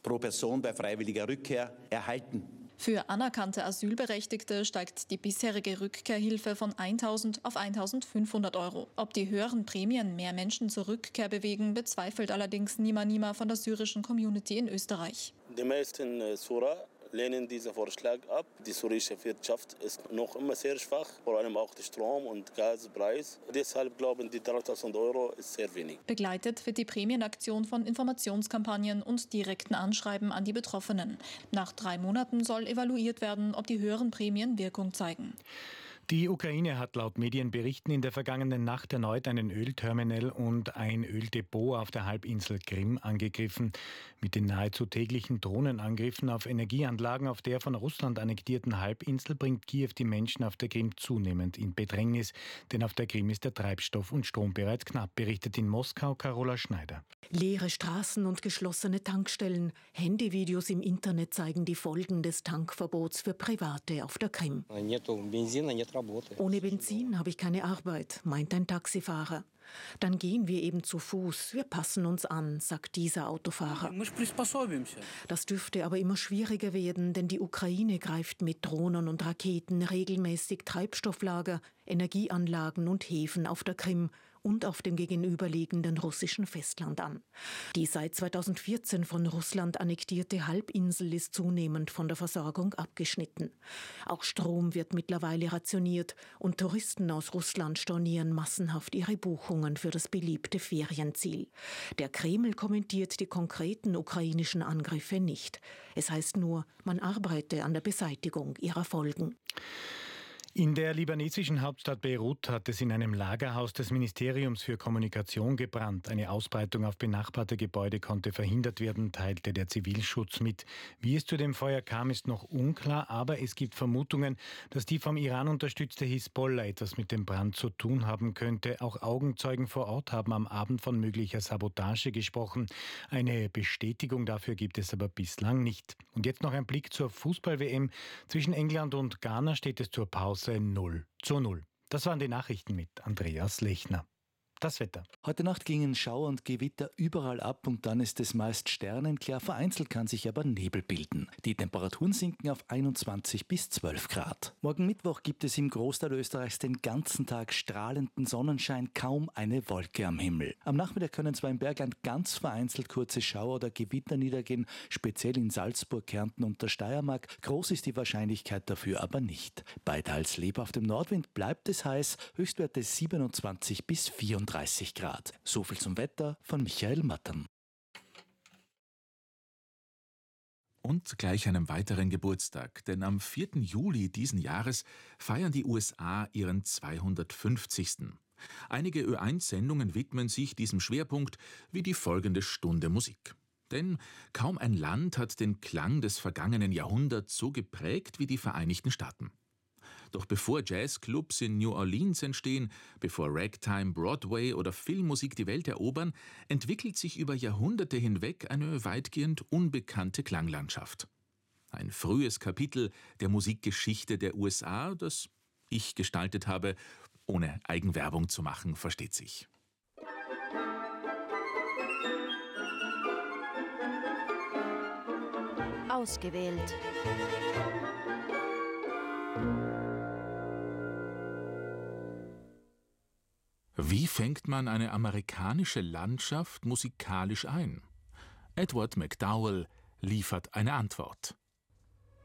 pro Person bei freiwilliger Rückkehr erhalten. Für anerkannte Asylberechtigte steigt die bisherige Rückkehrhilfe von 1.000 auf 1.500 €. Ob die höheren Prämien mehr Menschen zur Rückkehr bewegen, bezweifelt allerdings Nima Nima von der syrischen Community in Österreich. Die meisten Syrer lehnen diesen Vorschlag ab. Die syrische Wirtschaft ist noch immer sehr schwach, vor allem auch der Strom- und Gaspreis. Deshalb glauben die 3.000 € ist sehr wenig. Begleitet wird die Prämienaktion von Informationskampagnen und direkten Anschreiben an die Betroffenen. Nach 3 Monaten soll evaluiert werden, ob die höheren Prämien Wirkung zeigen. Die Ukraine hat laut Medienberichten in der vergangenen Nacht erneut einen Ölterminal und ein Öldepot auf der Halbinsel Krim angegriffen. Mit den nahezu täglichen Drohnenangriffen auf Energieanlagen auf der von Russland annektierten Halbinsel bringt Kiew die Menschen auf der Krim zunehmend in Bedrängnis. Denn auf der Krim ist der Treibstoff und Strom bereits knapp, berichtet in Moskau Carola Schneider. Leere Straßen und geschlossene Tankstellen. Handyvideos im Internet zeigen die Folgen des Tankverbots für Private auf der Krim. Ohne Benzin habe ich keine Arbeit, meint ein Taxifahrer. Dann gehen wir eben zu Fuß. Wir passen uns an, sagt dieser Autofahrer. Das dürfte aber immer schwieriger werden, denn die Ukraine greift mit Drohnen und Raketen regelmäßig Treibstofflager, Energieanlagen und Häfen auf der Krim und auf dem gegenüberliegenden russischen Festland an. Die seit 2014 von Russland annektierte Halbinsel ist zunehmend von der Versorgung abgeschnitten. Auch Strom wird mittlerweile rationiert und Touristen aus Russland stornieren massenhaft ihre Buchungen für das beliebte Ferienziel. Der Kreml kommentiert die konkreten ukrainischen Angriffe nicht. Es heißt nur, man arbeite an der Beseitigung ihrer Folgen. In der libanesischen Hauptstadt Beirut hat es in einem Lagerhaus des Ministeriums für Kommunikation gebrannt. Eine Ausbreitung auf benachbarte Gebäude konnte verhindert werden, teilte der Zivilschutz mit. Wie es zu dem Feuer kam, ist noch unklar, aber es gibt Vermutungen, dass die vom Iran unterstützte Hisbollah etwas mit dem Brand zu tun haben könnte. Auch Augenzeugen vor Ort haben am Abend von möglicher Sabotage gesprochen. Eine Bestätigung dafür gibt es aber bislang nicht. Und jetzt noch ein Blick zur Fußball-WM. Zwischen England und Ghana steht es zur Pause 0:0. Das waren die Nachrichten mit Andreas Lechner. Das Wetter. Heute Nacht gingen Schauer und Gewitter überall ab und dann ist es meist sternenklar. Vereinzelt kann sich aber Nebel bilden. Die Temperaturen sinken auf 21 bis 12 Grad. Morgen Mittwoch gibt es im Großteil Österreichs den ganzen Tag strahlenden Sonnenschein, kaum eine Wolke am Himmel. Am Nachmittag können zwar im Bergland ganz vereinzelt kurze Schauer oder Gewitter niedergehen, speziell in Salzburg, Kärnten und der Steiermark. Groß ist die Wahrscheinlichkeit dafür aber nicht. Bei teils lebhaftem Nordwind bleibt es heiß, Höchstwerte 27 bis 34 Grad. So viel zum Wetter von Michael Mattern. Und gleich einem weiteren Geburtstag, denn am 4. Juli diesen Jahres feiern die USA ihren 250. Einige Ö1-Sendungen widmen sich diesem Schwerpunkt, wie die folgende Stunde Musik. Denn kaum ein Land hat den Klang des vergangenen Jahrhunderts so geprägt wie die Vereinigten Staaten. Doch bevor Jazzclubs in New Orleans entstehen, bevor Ragtime, Broadway oder Filmmusik die Welt erobern, entwickelt sich über Jahrhunderte hinweg eine weitgehend unbekannte Klanglandschaft. Ein frühes Kapitel der Musikgeschichte der USA, das ich gestaltet habe, ohne Eigenwerbung zu machen, versteht sich. Ausgewählt. Wie fängt man eine amerikanische Landschaft musikalisch ein? Edward McDowell liefert eine Antwort.